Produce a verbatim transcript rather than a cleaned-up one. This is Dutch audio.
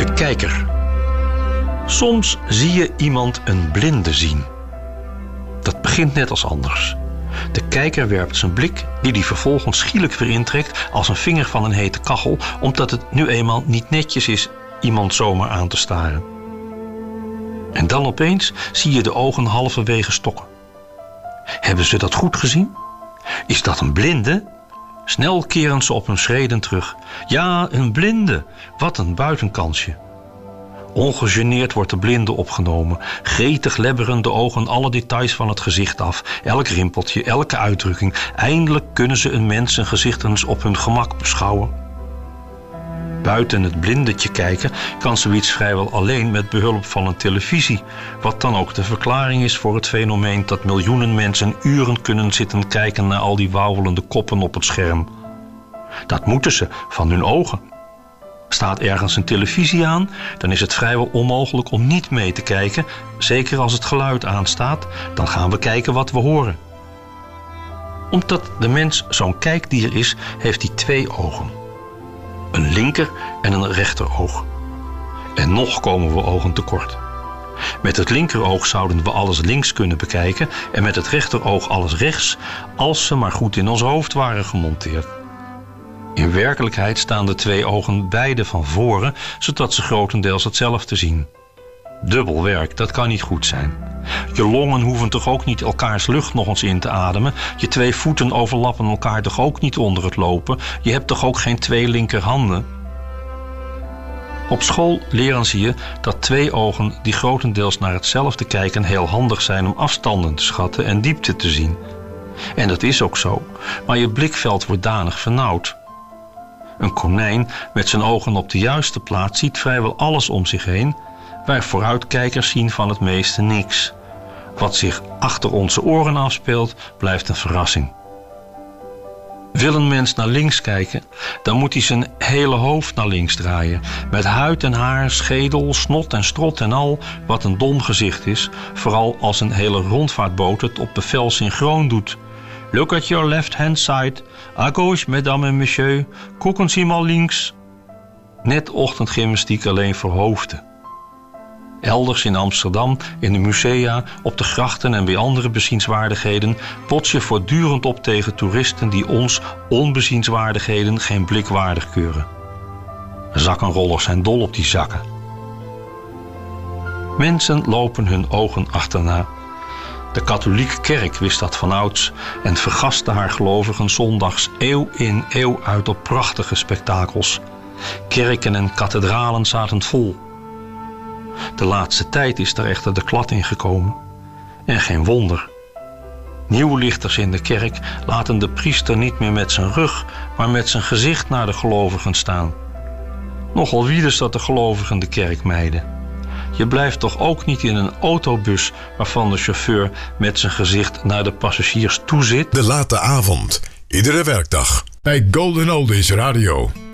De kijker. Soms zie je iemand een blinde zien. Dat begint net als anders. De kijker werpt zijn blik, die hij vervolgens schielijk weer intrekt als een vinger van een hete kachel, omdat het nu eenmaal niet netjes is iemand zomaar aan te staren. En dan opeens zie je de ogen halverwege stokken. Hebben ze dat goed gezien? Is dat een blinde? Snel keren ze op hun schreden terug. Ja, een blinde. Wat een buitenkansje. Ongegeneerd wordt de blinde opgenomen. Gretig lebberen de ogen alle details van het gezicht af. Elk rimpeltje, elke uitdrukking. Eindelijk kunnen ze een mens zijn gezicht eens op hun gemak beschouwen. Buiten het blindetje kijken kan zoiets vrijwel alleen met behulp van een televisie. Wat dan ook de verklaring is voor het fenomeen dat miljoenen mensen uren kunnen zitten kijken naar al die wauwelende koppen op het scherm. Dat moeten ze van hun ogen. Staat ergens een televisie aan, dan is het vrijwel onmogelijk om niet mee te kijken. Zeker als het geluid aanstaat, dan gaan we kijken wat we horen. Omdat de mens zo'n kijkdier is, heeft hij twee ogen. Een linker en een rechteroog. En nog komen we ogen tekort. Met het linkeroog zouden we alles links kunnen bekijken en met het rechteroog alles rechts, als ze maar goed in ons hoofd waren gemonteerd. In werkelijkheid staan de twee ogen beide van voren, zodat ze grotendeels hetzelfde zien. Dubbel werk, dat kan niet goed zijn. Je longen hoeven toch ook niet elkaars lucht nog eens in te ademen? Je twee voeten overlappen elkaar toch ook niet onder het lopen? Je hebt toch ook geen twee linkerhanden? Op school leren ze je dat twee ogen die grotendeels naar hetzelfde kijken heel handig zijn om afstanden te schatten en diepte te zien. En dat is ook zo, maar je blikveld wordt danig vernauwd. Een konijn met zijn ogen op de juiste plaats ziet vrijwel alles om zich heen. Wij vooruitkijkers zien van het meeste niks. Wat zich achter onze oren afspeelt, blijft een verrassing. Wil een mens naar links kijken, dan moet hij zijn hele hoofd naar links draaien. Met huid en haar, schedel, snot en strot en al, wat een dom gezicht is. Vooral als een hele rondvaartboot het op bevel synchroon doet. Look at your left hand side. À gauche, mesdames et messieurs. Gucken Sie mal links. Net ochtendgymnastiek alleen voor hoofden. Elders in Amsterdam, in de musea, op de grachten en bij andere bezienswaardigheden bots je voortdurend op tegen toeristen die ons onbezienswaardigheden geen blik waardig keuren. Zakkenrollers zijn dol op die zakken. Mensen lopen hun ogen achterna. De katholieke kerk wist dat vanouds en vergaste haar gelovigen zondags eeuw in eeuw uit op prachtige spektakels. Kerken en kathedralen zaten vol. De laatste tijd is er echter de klad in gekomen. En geen wonder. Nieuwlichters in de kerk laten de priester niet meer met zijn rug, maar met zijn gezicht naar de gelovigen staan. Nogal wieders dat de gelovigen de kerk mijden. Je blijft toch ook niet in een autobus waarvan de chauffeur met zijn gezicht naar de passagiers toe zit? De late avond, iedere werkdag, bij Golden Oldies Radio.